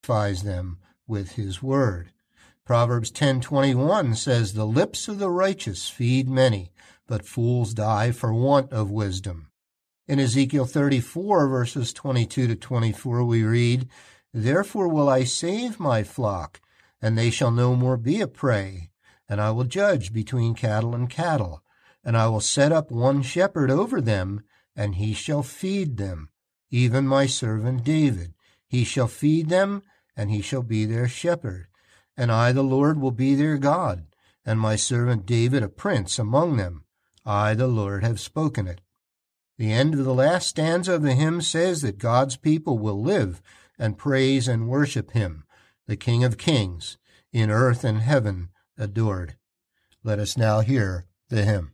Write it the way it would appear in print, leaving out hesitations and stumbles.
satisfies them with his word. Proverbs 10:21 says, "The lips of the righteous feed many, but fools die for want of wisdom." In Ezekiel 34, verses 22 to 24, we read, "Therefore will I save my flock, and they shall no more be a prey. And I will judge between cattle and cattle, and I will set up one shepherd over them, and he shall feed them, even my servant David. He shall feed them, and he shall be their shepherd. And I, the Lord, will be their God, and my servant David a prince among them. I, the Lord, have spoken it." The end of the last stanza of the hymn says that God's people will live and praise and worship him, the King of Kings, in earth and heaven adored. Let us now hear the hymn.